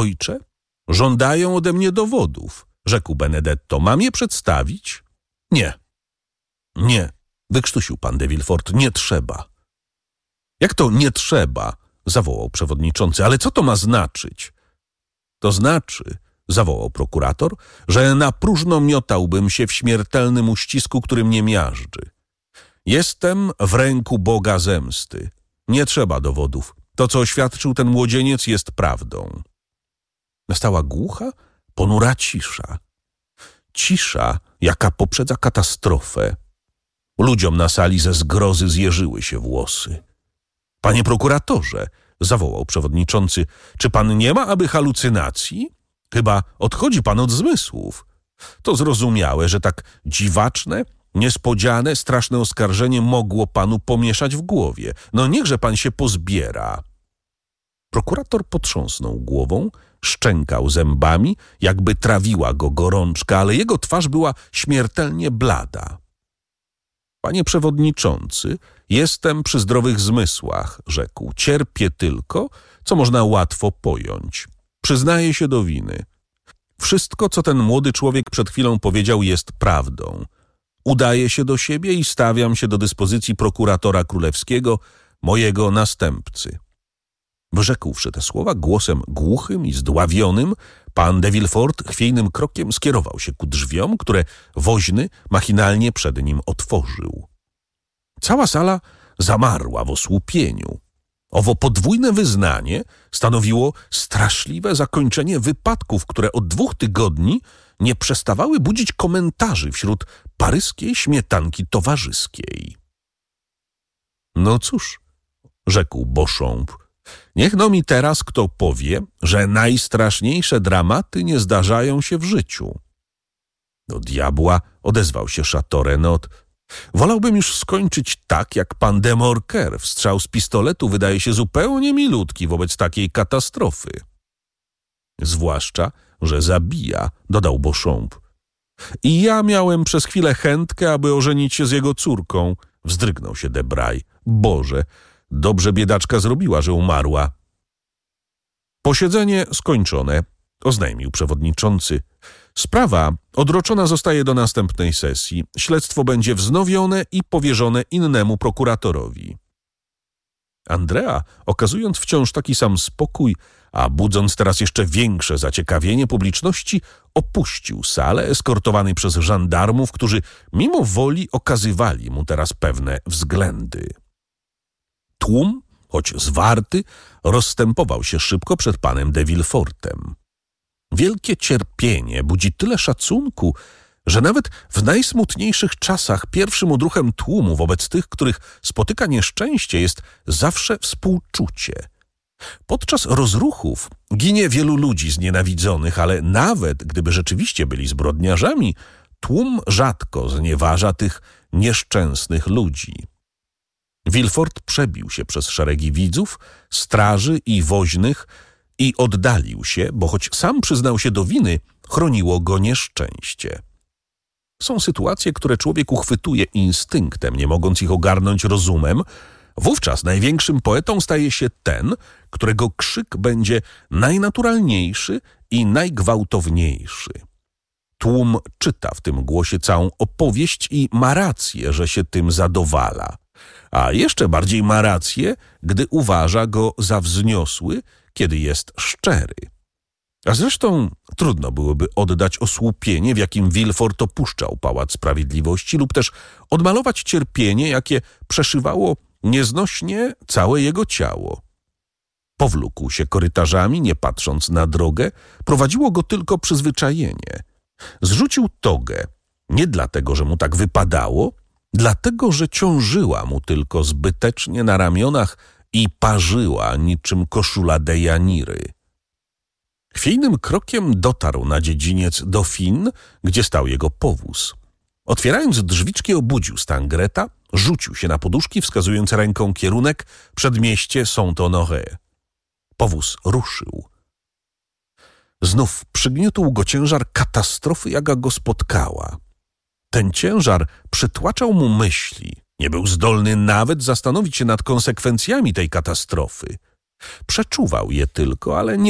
Ojcze, żądają ode mnie dowodów, rzekł Benedetto. Mam je przedstawić? Nie, wykrztusił pan de Villefort, nie trzeba. Jak to nie trzeba? Zawołał przewodniczący. Ale co to ma znaczyć? To znaczy, zawołał prokurator, że na próżno miotałbym się w śmiertelnym uścisku, który mnie miażdży. Jestem w ręku Boga zemsty. Nie trzeba dowodów. To, co oświadczył ten młodzieniec, jest prawdą. Nastała głucha, ponura cisza. Cisza, jaka poprzedza katastrofę. Ludziom na sali ze zgrozy zjeżyły się włosy. Panie prokuratorze, zawołał przewodniczący, czy pan nie ma aby halucynacji? Chyba odchodzi pan od zmysłów. To zrozumiałe, że tak dziwaczne, niespodziane, straszne oskarżenie mogło panu pomieszać w głowie. No niechże pan się pozbiera. Prokurator potrząsnął głową, szczękał zębami, jakby trawiła go gorączka, ale jego twarz była śmiertelnie blada. Panie przewodniczący, jestem przy zdrowych zmysłach, rzekł. Cierpię tylko, co można łatwo pojąć. Przyznaję się do winy. Wszystko, co ten młody człowiek przed chwilą powiedział, jest prawdą. Udaję się do siebie i stawiam się do dyspozycji prokuratora królewskiego, mojego następcy. Wyrzekłszy te słowa głosem głuchym i zdławionym, pan de Villefort chwiejnym krokiem skierował się ku drzwiom, które woźny machinalnie przed nim otworzył. Cała sala zamarła w osłupieniu. Owo podwójne wyznanie stanowiło straszliwe zakończenie wypadków, które od 2 tygodni nie przestawały budzić komentarzy wśród paryskiej śmietanki towarzyskiej. No cóż, rzekł Beauchamp, niech no mi teraz kto powie, że najstraszniejsze dramaty nie zdarzają się w życiu. Do diabła, odezwał się Chateaurenaud. Wolałbym już skończyć tak, jak pan de Morcer. Strzał z pistoletu wydaje się zupełnie milutki wobec takiej katastrofy. Zwłaszcza, że zabija, dodał Beauchamp. I ja miałem przez chwilę chętkę, aby ożenić się z jego córką. Wzdrygnął się Debray. Boże, dobrze biedaczka zrobiła, że umarła. Posiedzenie skończone, oznajmił przewodniczący. Sprawa odroczona zostaje do następnej sesji. Śledztwo będzie wznowione i powierzone innemu prokuratorowi. Andrea, okazując wciąż taki sam spokój, a budząc teraz jeszcze większe zaciekawienie publiczności, opuścił salę, eskortowany przez żandarmów, którzy mimo woli okazywali mu teraz pewne względy. Tłum, choć zwarty, rozstępował się szybko przed panem de Villefortem. Wielkie cierpienie budzi tyle szacunku, że nawet w najsmutniejszych czasach pierwszym odruchem tłumu wobec tych, których spotyka nieszczęście, jest zawsze współczucie. Podczas rozruchów ginie wielu ludzi znienawidzonych, ale nawet gdyby rzeczywiście byli zbrodniarzami, tłum rzadko znieważa tych nieszczęsnych ludzi. Villefort przebił się przez szeregi widzów, straży i woźnych i oddalił się, bo choć sam przyznał się do winy, chroniło go nieszczęście. Są sytuacje, które człowiek uchwytuje instynktem, nie mogąc ich ogarnąć rozumem. Wówczas największym poetą staje się ten, którego krzyk będzie najnaturalniejszy i najgwałtowniejszy. Tłum czyta w tym głosie całą opowieść i ma rację, że się tym zadowala. A jeszcze bardziej ma rację, gdy uważa go za wzniosły, kiedy jest szczery. A zresztą trudno byłoby oddać osłupienie, w jakim Villefort opuszczał Pałac Sprawiedliwości, lub też odmalować cierpienie, jakie przeszywało nieznośnie całe jego ciało. Powlókł się korytarzami, nie patrząc na drogę, prowadziło go tylko przyzwyczajenie. Zrzucił togę, nie dlatego, że mu tak wypadało, dlatego, że ciążyła mu tylko zbytecznie na ramionach i parzyła niczym koszula Dejaniry. Chwiejnym krokiem dotarł na dziedziniec Dauphine, gdzie stał jego powóz. Otwierając drzwiczki, obudził Stangreta, rzucił się na poduszki, wskazując ręką kierunek przedmieście Saint-Honoré. Powóz ruszył. Znów przygniótł go ciężar katastrofy, jaka go spotkała. Ten ciężar przytłaczał mu myśli. Nie był zdolny nawet zastanowić się nad konsekwencjami tej katastrofy. Przeczuwał je tylko, ale nie